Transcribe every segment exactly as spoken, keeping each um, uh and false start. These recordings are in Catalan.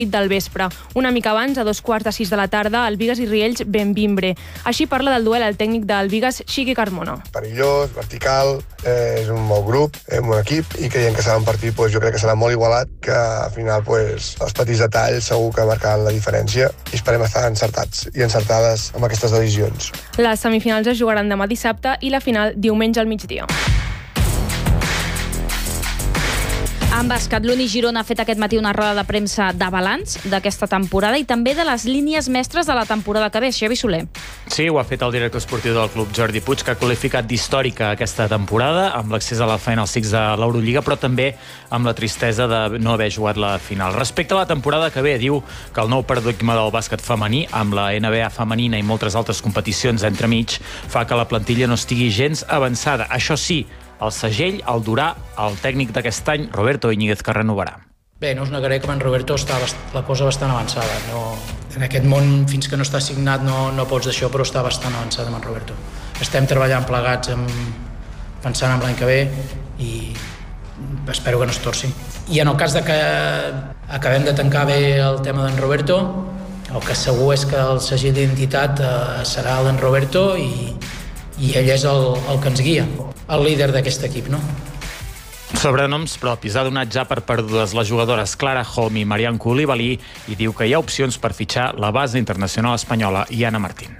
del vespre. Una mica abans, a dos quarts de sis de la tarda, el Bigues i Riells Benvimbre. Així parla del duel el tècnic del Bigues, Xiqui Carmona. Perillós, vertical, eh, és un bon grup, és un bon equip i creiem que serà un partit, pues, jo crec que serà molt igualat, que al final pues, els petits detalls segur que marcaran la diferència i esperem estar encertats i encertades amb aquestes decisions. Les semifinals es jugaran demà dissabte i la final diumenge al migdia. En bàsquet, l'Uni Girona ha fet aquest matí una roda de premsa de balanç d'aquesta temporada i també de les línies mestres de la temporada que ve. Xavi Soler. Sí, ho ha fet el director esportiu del club, Jordi Puig, que ha qualificat d'històrica aquesta temporada, amb l'accés a la Final Six de l'Eurolliga, però també amb la tristesa de no haver jugat la final. Respecte a la temporada que ve, diu que el nou paradigma del bàsquet femení, amb la N B A femenina i moltes altres competicions entremig, fa que la plantilla no estigui gens avançada. Això sí, el segell el durà el tècnic d'aquest any, Roberto Íñiguez, que renovarà. Bé, no us negaré que amb en Roberto està la cosa bastant avançada. No, en aquest món, fins que no està signat, no, no pots d'això, però està bastant avançada amb en Roberto. Estem treballant plegats, amb, pensant en l'any que ve, i espero que no es torci. I en el cas de que acabem de tancar bé el tema d'en Roberto, el que segur és que el segell d'identitat eh, serà l'en Roberto i, i ell és el, el que ens guia, el líder d'aquest equip, no? Sobrenoms propis. Ha donat ja per perdudes les jugadores Clara Holm i Marian Coulibaly i diu que hi ha opcions per fitxar la base internacional espanyola Iana Martín.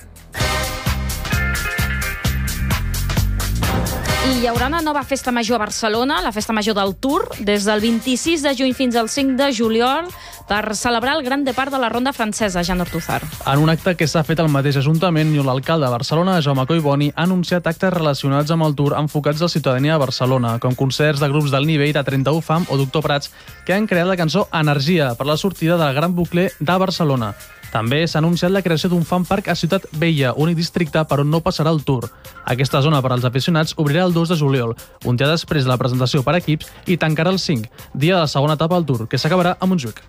I hi haurà una nova festa major a Barcelona, la festa major del Tour, des del vint-i-sis de juny fins al cinc de juliol, per celebrar el gran depart de la ronda francesa, Jan Ortuzar. En un acte que s'ha fet al mateix Ajuntament, l'alcalde de Barcelona, Jaume Collboni, ha anunciat actes relacionats amb el Tour enfocats a la ciutadania de Barcelona, com concerts de grups del nivell de trenta-u Fam o Doctor Prats, que han creat la cançó Energia per la sortida del Gran Bucler de Barcelona. També s'ha anunciat la creació d'un fan park a Ciutat Vella, únic districte per on no passarà el Tour. Aquesta zona per als aficionats obrirà el dos de juliol, un dia després de la presentació per equips, i tancarà el cinc, dia de la segona etapa del Tour, que s'acabarà a Montjuïc.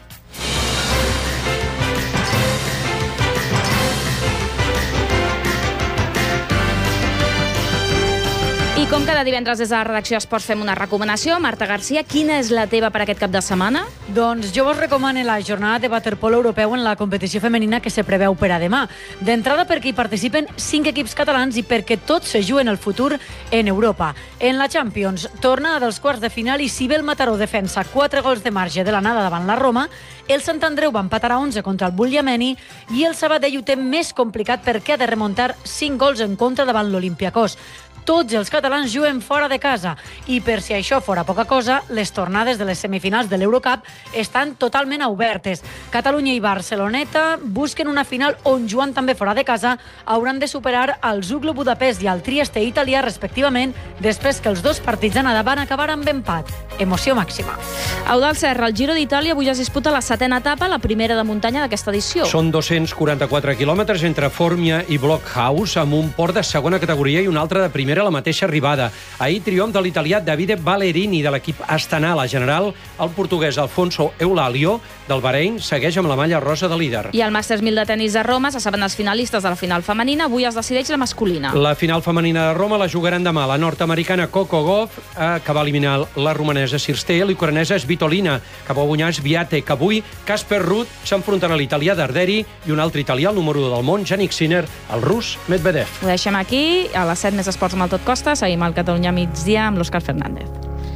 I com cada divendres des de la redacció Esports fem una recomanació. Marta Garcia, quina és la teva per aquest cap de setmana? Doncs jo vos recomano la jornada de waterpolo europeu en la competició femenina que se preveu per a demà. D'entrada perquè hi participen cinc equips catalans i perquè tots se juguen el futur en Europa. En la Champions, tornada dels quarts de final i si bé el Mataró defensa quatre gols de marge de l'anada davant la Roma, el Sant Andreu va empatar a onze contra el Bugliameni i el Sabadell ho té més complicat perquè ha de remuntar cinc gols en contra davant l'Olympiacos. Tots els catalans juguen fora de casa i per si això fora poca cosa, les tornades de les semifinals de l'Eurocup estan totalment obertes. Catalunya i Barceloneta busquen una final on, jugant també fora de casa, hauran de superar el Zuglo Budapest i el Trieste italià respectivament, després que els dos partits d'anada van acabar amb empat. Emoció màxima. Eudald Serra, el Giro d'Itàlia avui es disputa la setena etapa, la primera de muntanya d'aquesta edició. Són dos-cents quaranta-quatre quilòmetres entre Formia i Blockhouse, amb un port de segona categoria i un altre de primera a la mateixa arribada. Ahir triomf de l'italià Davide Ballerini de l'equip Astana. A la general, el portuguès Alfonso Eulalio del Bahrein segueix amb la malla rosa de líder. I al Masters mil de tenis de Roma se saben els finalistes de la final femenina. Avui es decideix la masculina. La final femenina de Roma la jugaran demà. La nord-americana Coco Gauff, eh, que va eliminar la romanesa Cirstea, i l'ucranesa Svitolina, que va guanyar Swiatek. Avui Casper Ruud s'enfrontarà a l'italià Darderi i un altre italià, el número u del món, Jannik Sinner, el rus Medvedev. Ho deixem aquí. A les set més esports amb el Tot Costa. Seguim al Catalunya migdia amb l'Òscar Fernández.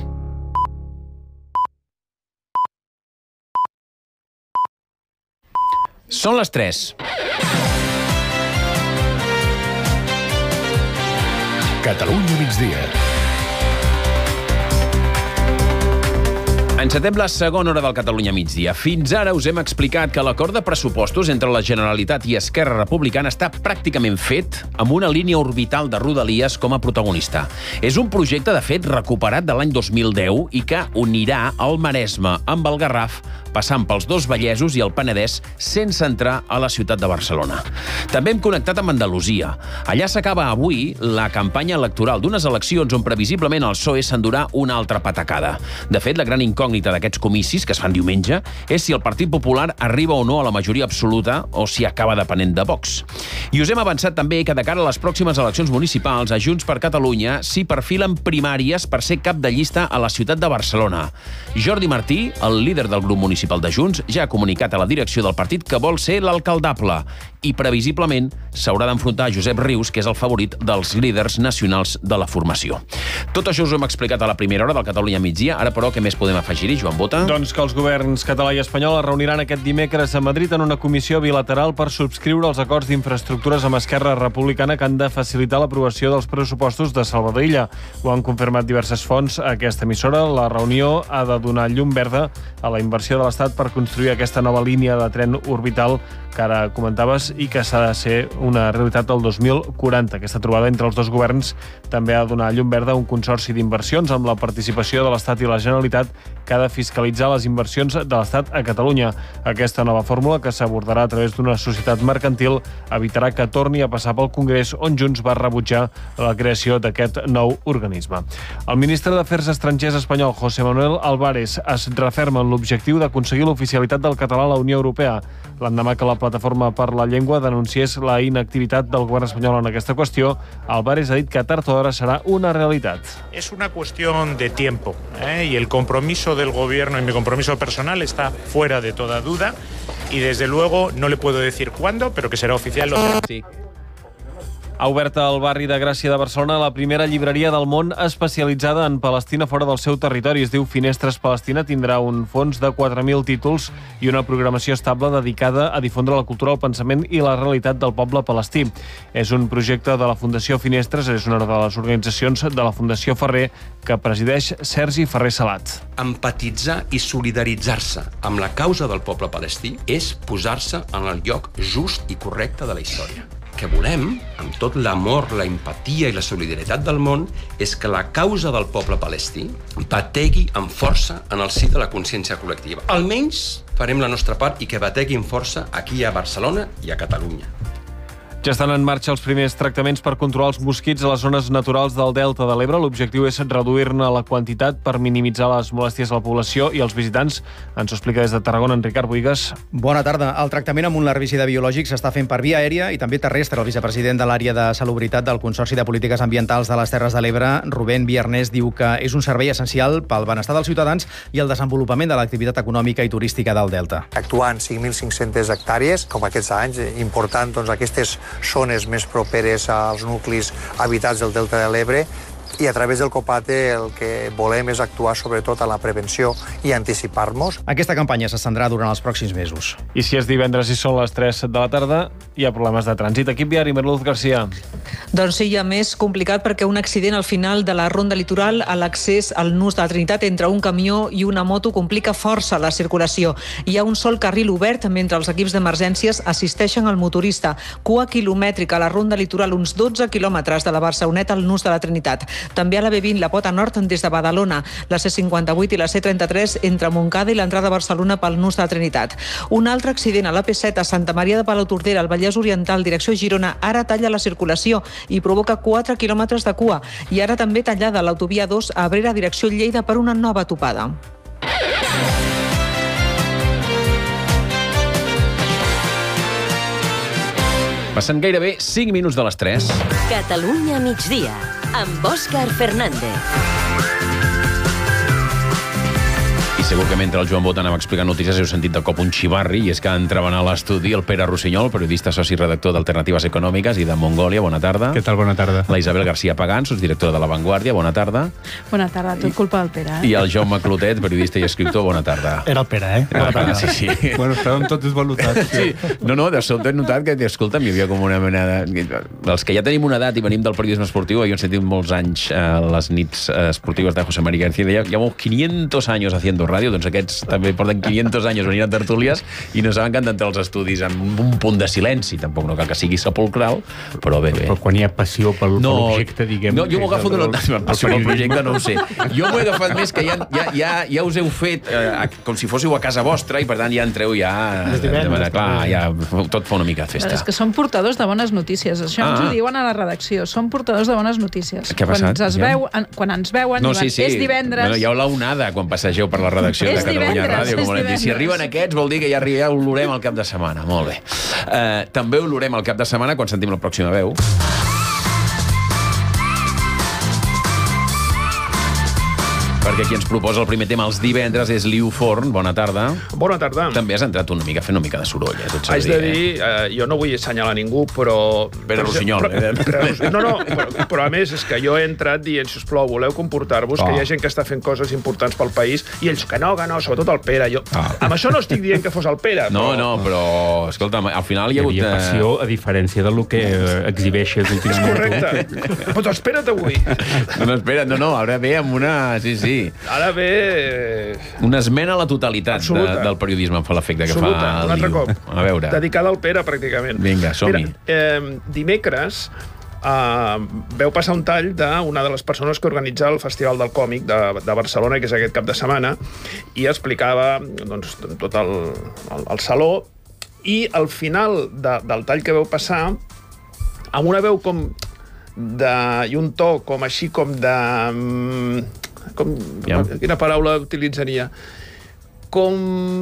Són les tres. Catalunya migdia. Encetem la segona hora del Catalunya migdia. Fins ara us hem explicat que l'acord de pressupostos entre la Generalitat i Esquerra Republicana està pràcticament fet amb una línia orbital de Rodalies com a protagonista. És un projecte, de fet, recuperat de l'any dos mil deu i que unirà el Maresme amb el Garraf, passant pels dos Vallesos i el Penedès sense entrar a la ciutat de Barcelona. També hem connectat amb Andalusia. Allà s'acaba avui la campanya electoral d'unes eleccions on previsiblement el P S O E s'endurà una altra patacada. De fet, la gran incògnita d'aquests comicis, que es fan diumenge, és si el Partit Popular arriba o no a la majoria absoluta o si acaba depenent de Vox. I us hem avançat també que de cara a les pròximes eleccions municipals, a Junts per Catalunya s'hi perfilen primàries per ser cap de llista a la ciutat de Barcelona. Jordi Martí, el líder del grup municipal, municipal de Junts ja ha comunicat a la direcció del partit que vol ser l'alcaldable i, previsiblement, s'haurà d'enfrontar a Josep Rius, que és el favorit dels líders nacionals de la formació. Tot això us ho hem explicat a la primera hora del Catalunya migdia. Ara, però, què més podem afegir-hi, Joan Bota? Doncs que els governs català i espanyol es reuniran aquest dimecres a Madrid en una comissió bilateral per subscriure els acords d'infraestructures amb Esquerra Republicana que han de facilitar l'aprovació dels pressupostos de Salvador Illa. Ho han confirmat diverses fonts a aquesta emissora. La reunió ha de donar llum verda a la inversió de l'Estat per construir aquesta nova línia de tren orbital que ara comentaves i que s'ha de ser una realitat el dos mil quaranta. Aquesta trobada entre els dos governs també ha de donar llum verda a un consorci d'inversions amb la participació de l'Estat i la Generalitat que ha de fiscalitzar les inversions de l'Estat a Catalunya. Aquesta nova fórmula, que s'abordarà a través d'una societat mercantil, evitarà que torni a passar pel Congrés, on Junts va rebutjar la creació d'aquest nou organisme. El ministre d'Afers Estrangers espanyol, José Manuel Álvarez, es referma en l'objectiu d'aconseguir l'oficialitat del català a la Unió Europea, l'endemà que la Plataforma per la Llengua denunciés la inactivitat del govern espanyol en aquesta qüestió. Álvarez ha dit que tard o d'hora serà una realitat. Es una cuestión de tiempo, ¿eh? Y el compromiso del gobierno y mi compromiso personal está fuera de toda duda y desde luego no le puedo decir cuándo, pero que será oficial. Lo será. Sí. Ha obert al barri de Gràcia de Barcelona la primera llibreria del món especialitzada en Palestina fora del seu territori. Es diu Finestres Palestina. Tindrà un fons de quatre mil títols i una programació estable dedicada a difondre la cultura, el pensament i la realitat del poble palestí. És un projecte de la Fundació Finestres, és una de les organitzacions de la Fundació Ferrer que presideix Sergi Ferrer Salat. Empatitzar i solidaritzar-se amb la causa del poble palestí és posar-se en el lloc just i correcte de la història. Que volem, amb tot l'amor, la empatia i la solidaritat del món, és que la causa del poble palestí bategui amb força en el si de la consciència col·lectiva. Almenys farem la nostra part i que bategui amb força aquí a Barcelona i a Catalunya. Ja estan en marxa els primers tractaments per controlar els mosquits a les zones naturals del Delta de l'Ebre. L'objectiu és reduir-ne la quantitat per minimitzar les molèsties a la població i als visitants. Ens ho explica des de Tarragona en Ricard Buigas. Bona tarda. El tractament amb un larvicida biològic s'està fent per via aèria i també terrestre. El vicepresident de l'àrea de salubritat del Consorci de Polítiques Ambientals de les Terres de l'Ebre, Rubén Viernès, diu que és un servei essencial pel benestar dels ciutadans i el desenvolupament de l'activitat econòmica i turística del Delta. Actuar en cinc mil cinc-centes hectàrees, com aquests anys, important doncs, aquestes zones més properes als nuclis habitats del Delta de l'Ebre, i a través del COPATE el que volem és actuar sobretot a la prevenció i anticipar-nos. Aquesta campanya s'estendrà durant els pròxims mesos. I si és divendres i són les tres de la tarda, hi ha problemes de trànsit. Equip viari, Mariluz Garcia. Doncs sí, ja més complicat perquè un accident al final de la ronda litoral a l'accés al nus de la Trinitat entre un camió i una moto complica força la circulació. Hi ha un sol carril obert mentre els equips d'emergències assisteixen al motorista. Cua quilomètrica a la ronda litoral, uns dotze quilòmetres de la Barceloneta al nus de la Trinitat. També a la B vint, la Pota Nord des de Badalona, la C cinquanta-vuit i la C trenta-tres entre Montcada i l'entrada a Barcelona pel nus de la Trinitat. Un altre accident a la P set a Santa Maria de Palautordera, al Vallès Oriental, direcció Girona, ara talla la circulació i provoca quatre quilòmetres de cua. I ara també tallada l'autovia dos a Abrera, direcció Lleida, per una nova topada. Passen gairebé cinc minuts de les tres. Catalunya migdia, amb Òscar Fernández. I segur que mentre el Joan Bota anava explicant notícies heu sentit de cop un xivarri, i és que entreven a l'estudi el Pere Rossinyol, periodista soci redactor d'Alternatives Econòmiques i de Mongòlia. Bona tarda. Què tal? Bona tarda. La Isabel García Pagán, sotsdirectora de La Vanguardia. Bona tarda. Bona tarda. Tot culpa del Pere. Eh? I el Jaume Clotet, periodista i escriptor. Bona tarda. Era el Pere, eh? Era el Pere, sí, sí. Bueno, estàvem tots desvalutats. Sí. No, no, de sobte he notat que, escolta'm, hi havia com una mena de... Els que ja tenim una edat i venim del periodisme esportiu, jo he sentit molts anys eh, les nits eh, esportives de José María García. Llevamos quinientos años haciendo radio, doncs aquests també porten quinientos anys venint a tertúlies i no saben que han d'entrar als estudis amb un punt de silenci. Tampoc no cal que sigui sepulcral, però bé, bé. Però quan hi ha passió pel, no, per l'objecte, diguem... No, jo m'ho agafo d'una... Passió pel projecte no ho sé. Jo m'ho he agafat més que ja, ja, ja, ja us heu fet eh, com si fóssiu a casa vostra i per tant ja entreu ja... De manera, clar, ja tot fa una mica de festa. Però és que són portadors de bones notícies. Això ah. ens ho diuen a la redacció. Són portadors de bones notícies. Què ha passat? Quan ens, veu, quan ens veuen no, diuen, sí, sí. és divendres... Bueno, hi ha l'onada quan passegeu per la redacció de Catalunya Ràdio, com volem dir. Si arriben aquests vol dir que ja, ja olorem el cap de setmana. Molt bé. Uh, també olorem el cap de setmana quan sentim la pròxima veu. perquè qui ens proposa el primer tema els divendres és Liu Forn. Bona tarda. Bona tarda. També has entrat una mica, fent una mica de soroll, eh? Tot s'ha Haig de dir, eh, jo no vull assenyalar ningú, però... Pere Rossinyol, però, eh? però, no, no, però, però a més és que jo he entrat dient, sisplau, voleu comportar-vos, oh. que hi ha gent que està fent coses importants pel país, i ells que no, que no, sobretot el Pere. Jo, oh. Amb això no estic dient que fos el Pere. No, però... no, però, escolta, al final hi ha hagut... Hi havia passió, a diferència del que exhibeixes últimament. Correcte. Però espera't avui. No, no, espera't, no, no, ara ve amb una... Sí, sí. Ara ve... Una esmena a la totalitat de, del periodisme em fa l'efecte que Absoluta, fa el un altre Liu. cop. A veure. Dedicada al Pere, pràcticament. Vinga, som-hi. Mira, eh, dimecres eh, veu passar un tall d'una de les persones que organitza el Festival del Còmic de, de Barcelona, que és aquest cap de setmana, i explicava doncs, tot el, el, el saló, i al final de, del tall que veu passar, amb una veu com de... i un to com així com de... com, yeah. Quina paraula utilitzaria? Com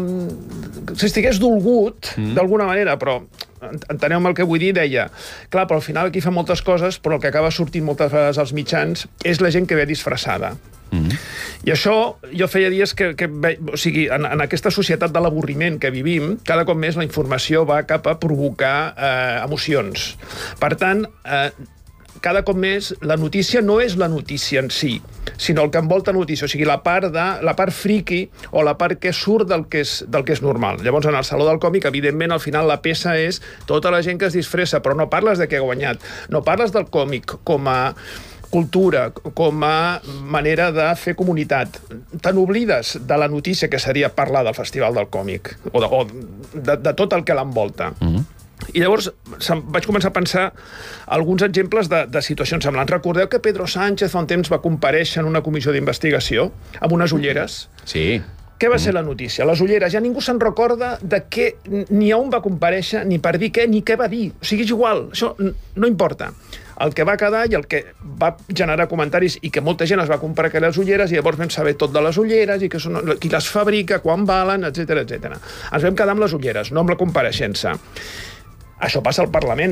si estigués dolgut, mm. d'alguna manera, però enteneu-me el que vull dir, deia, clar, però al final aquí fa moltes coses, però el que acaba sortint moltes vegades als mitjans és la gent que ve disfressada. Mm. I això, jo feia dies que, que ve, o sigui, en, en aquesta societat de l'avorriment que vivim, cada cop més la informació va cap a provocar eh, emocions. Per tant, eh, cada cop més la notícia no és la notícia en si, sinó el que envolta la notícia, o sigui, la part, de, la part friqui o la part que surt del que, és, del que és normal. Llavors, en el Saló del Còmic, evidentment, al final la peça és tota la gent que es disfressa, però no parles de què ha guanyat, no parles del còmic com a cultura, com a manera de fer comunitat. Te n'oblides de la notícia que seria parlar del Festival del Còmic, o de, o de, de tot el que l'envolta. Mm-hmm. I llavors vaig començar a pensar alguns exemples de, de situacions semblants. Recordeu que Pedro Sánchez fa un temps va comparèixer en una comissió d'investigació amb unes ulleres? Sí. Què va ser la notícia? Les ulleres. Ja ningú se'n recorda de què, ni a on va comparèixer, ni per dir què, ni què va dir. O sigui, és igual. Això no importa. El que va quedar i el que va generar comentaris i que molta gent es va comprar aquelles ulleres i llavors vam saber tot de les ulleres i que són, qui les fabrica, quan valen, etcètera, etcètera. Ens vam quedar amb les ulleres, no amb la compareixença. Això passa al Parlament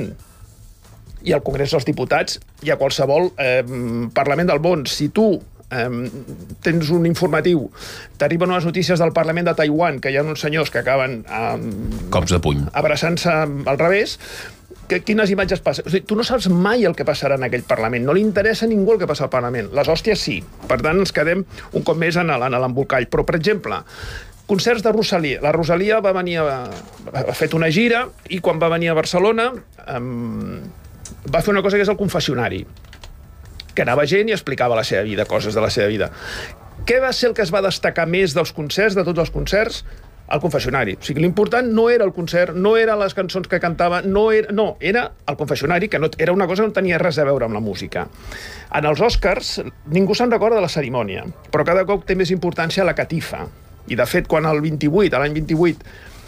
i al Congrés dels Diputats i a qualsevol eh, Parlament del món. Si tu eh, tens un informatiu, t'arriben unes notícies del Parlament de Taiwan, que hi ha uns senyors que acaben eh, cops de puny abraçant-se al revés, que, quines imatges passen? O sigui, tu no saps mai el que passarà en aquell Parlament. No li interessa a ningú el que passa al Parlament. Les hòsties sí. Per tant, ens quedem un cop més en l'embolcall. Però, per exemple, concerts de Rosalia. La Rosalia va venir a, ha fet una gira i quan va venir a Barcelona um, va fer una cosa que és el confessionari, que anava gent i explicava la seva vida, coses de la seva vida. Què va ser el que es va destacar més dels concerts, de tots els concerts? El confessionari. O sigui, l'important no era el concert, no eren les cançons que cantava, no era, no, era el confessionari, que no, era una cosa que no tenia res a veure amb la música. En els Oscars, ningú se'n recorda de la cerimònia, però cada cop té més importància la catifa. I, de fet, quan el vint-i-vuit, l'any vint-i-vuit,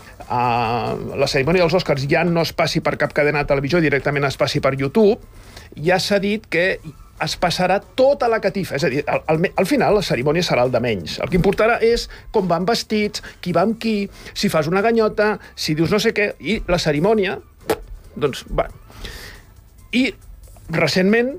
uh, la cerimònia dels Oscars ja no es passi per cap cadena de televisió, directament es passi per YouTube, ja s'ha dit que es passarà tota la catifa. És a dir, al, al, al final la cerimònia serà el de menys. El que importarà és com van vestits, qui va amb qui, si fas una ganyota, si dius no sé què, i la cerimònia, doncs, va. I, recentment,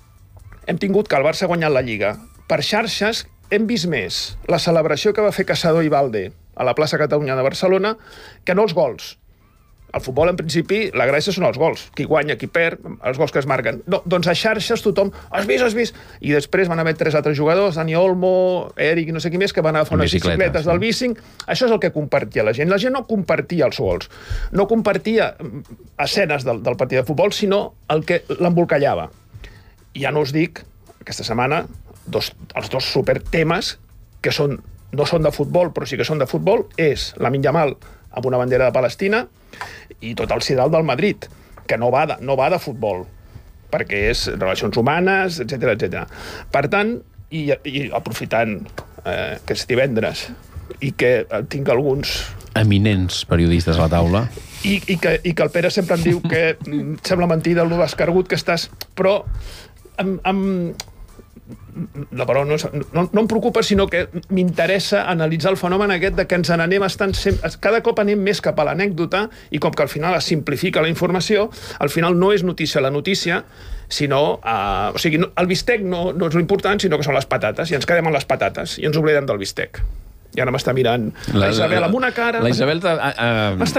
hem tingut que el Barça ha guanyat la Lliga. Per xarxes, hem vist més la celebració que va fer Casado i Valde a la plaça Catalunya de Barcelona que no els gols. Al futbol, en principi, la gràcia són els gols. Qui guanya, qui perd, els gols que es marquen. No, doncs a xarxes tothom, has vist, has vist? I després van haver tres altres jugadors, Dani Olmo, Eric i no sé qui més, que van agafar unes bicicletes del bicing. Això és el que compartia la gent. La gent no compartia els gols, no compartia escenes del, del partit de futbol, sinó el que l'embolcallava. I ja no us dic, aquesta setmana, dos, els dos supertemes que són, no són de futbol, però sí que són de futbol, és Lamine Yamal amb una bandera de Palestina i tot el sidal del Madrid, que no va de, no va de futbol, perquè és relacions humanes, etcètera, etcètera. Per tant, i, i aprofitant eh, que és divendres i que tinc alguns eminents periodistes a la taula, i, i, que, i que el Pere sempre em diu que sembla mentida el d'escargut que estàs, però amb, amb la paraula no, és, no, no em preocupa, sinó que m'interessa analitzar el fenomen aquest de que ens n'anem estant sempre, cada cop anem més cap a l'anècdota i com que al final es simplifica la informació, al final no és notícia la notícia, sinó, uh, o sigui, no, el bistec no, no és l'important, sinó que són les patates, i ens quedem amb les patates, i ens oblidem del bistec. I ara m'està mirant la, la Isabel amb una cara... La Isabel... Uh, uh...